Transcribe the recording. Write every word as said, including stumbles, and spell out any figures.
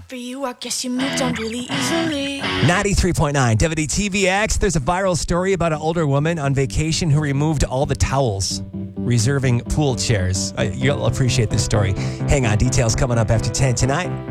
for you, I guess you moved on really easily. ninety-three point nine W D T V X. There's a viral story about an older woman on vacation who removed all the towels, reserving pool chairs. Uh, you'll appreciate this story. Hang on, details coming up after ten tonight.